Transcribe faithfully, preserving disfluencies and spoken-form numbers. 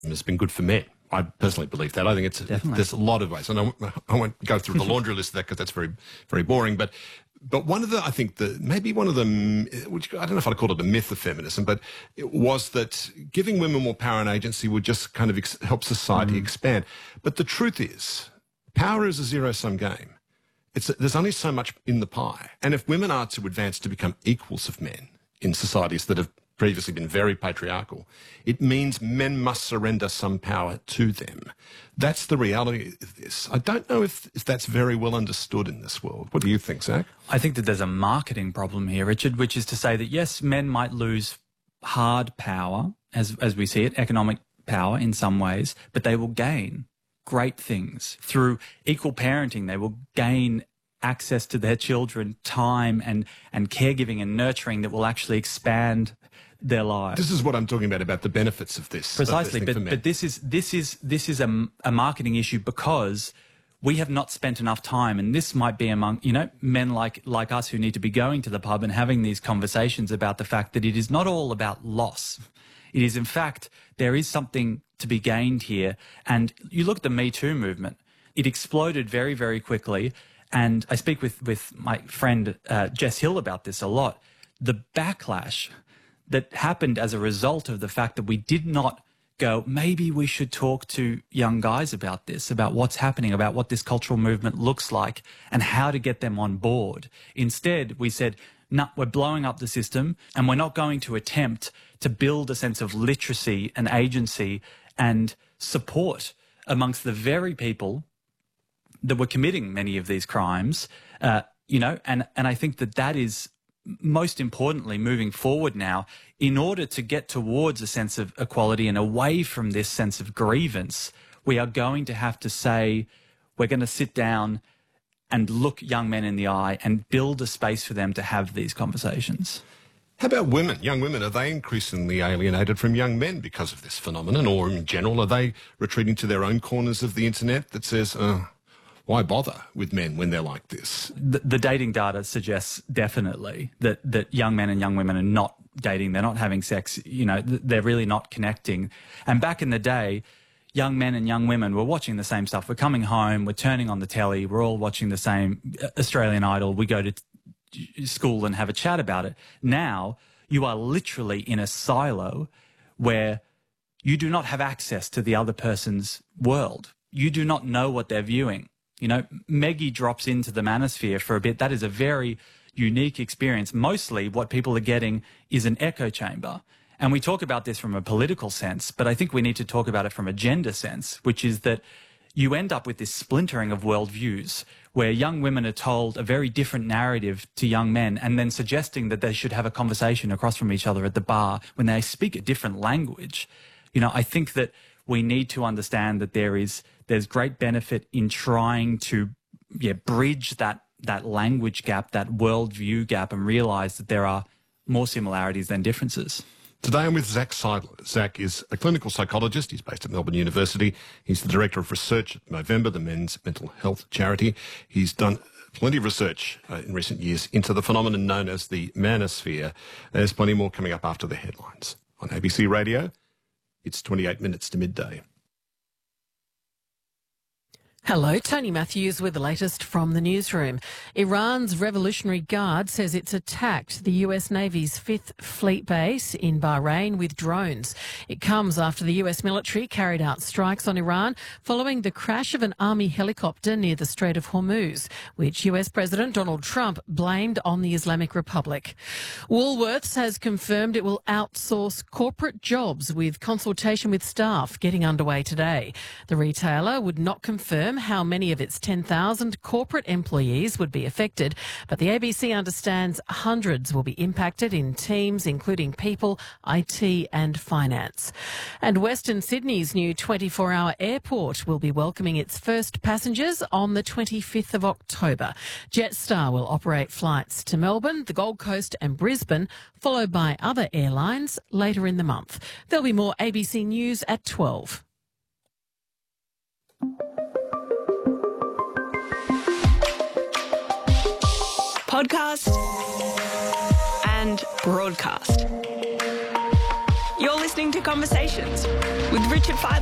has been good for men. I personally believe that. I think it's Definitely. there's a lot of ways, and I, I won't go through the laundry list of that because that's very, very boring. But, but one of the, I think the maybe one of them, which I don't know if I'd call it a myth of feminism, but it was that giving women more power and agency would just kind of ex- help society mm. expand. But the truth is, power is a zero-sum game. It's there's only so much in the pie, and if women are to advance to become equals of men in societies that have previously been very patriarchal, it means men must surrender some power to them. That's the reality of this. I don't know if, if that's very well understood in this world. What do you think, Zach? I think that there's a marketing problem here, Richard, which is to say that, yes, men might lose hard power, as, as we see it, economic power in some ways, but they will gain great things. Through equal parenting, they will gain access to their children, time and, and caregiving and nurturing that will actually expand their lives. This is what I'm talking about, about the benefits of this. Precisely, of this but, but this is this is this is a, a marketing issue because we have not spent enough time, and this might be among, you know, men like like us who need to be going to the pub and having these conversations about the fact that it is not all about loss. It is, in fact, there is something to be gained here. And you look at the Me Too movement, it exploded very, very quickly. And I speak with, with my friend uh, Jess Hill about this a lot. The backlash that happened as a result of the fact that we did not go, maybe we should talk to young guys about this, about what's happening, about what this cultural movement looks like and how to get them on board. Instead, we said, no, we're blowing up the system and we're not going to attempt to build a sense of literacy and agency and support amongst the very people that were committing many of these crimes, uh, you know, and, and I think that that is most importantly moving forward now in order to get towards a sense of equality and away from this sense of grievance. We are going to have to say, we're going to sit down and look young men in the eye and build a space for them to have these conversations. How about women? Young women, are they increasingly alienated from young men because of this phenomenon, or in general, are they retreating to their own corners of the internet that says, uh, why bother with men when they're like this? The, the dating data suggests definitely that, that young men and young women are not dating. They're not having sex. You know, they're really not connecting. And back in the day, young men and young women were watching the same stuff. We're coming home, we're turning on the telly, we're all watching the same Australian Idol. We go to school and have a chat about it. Now, you are literally in a silo where you do not have access to the other person's world. You do not know what they're viewing. You know, Maggie drops into the manosphere for a bit. That is a very unique experience. Mostly what people are getting is an echo chamber. And we talk about this from a political sense, but I think we need to talk about it from a gender sense, which is that you end up with this splintering of worldviews where young women are told a very different narrative to young men and then suggesting that they should have a conversation across from each other at the bar when they speak a different language. You know, I think that we need to understand that there is there's great benefit in trying to yeah, bridge that that language gap, that worldview gap, and realise that there are more similarities than differences. Today I'm with Zach Seidler. Zach is a clinical psychologist. He's based at Melbourne University. He's the Director of Research at Movember, the men's mental health charity. He's done plenty of research uh, in recent years into the phenomenon known as the manosphere. There's plenty more coming up after the headlines. On A B C Radio, it's twenty-eight minutes to midday. Hello, Tony Matthews with the latest from the newsroom. Iran's Revolutionary Guard says it's attacked the U S Navy's fifth Fleet Base in Bahrain with drones. It comes after the U S military carried out strikes on Iran following the crash of an army helicopter near the Strait of Hormuz, which U S President Donald Trump blamed on the Islamic Republic. Woolworths has confirmed it will outsource corporate jobs with consultation with staff getting underway today. The retailer would not confirm how many of its ten thousand corporate employees would be affected, but the A B C understands hundreds will be impacted in teams including people, I T and finance. And Western Sydney's new twenty-four hour airport will be welcoming its first passengers on the twenty-fifth of October. Jetstar will operate flights to Melbourne, the Gold Coast and Brisbane, followed by other airlines later in the month. There'll be more A B C News at twelve. Podcast and broadcast. You're listening listening to Conversations with Richard Fidler.